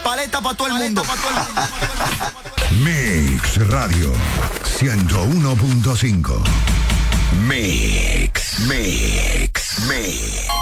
paleta para todo el mundo. Mix Radio 101.5. Mix.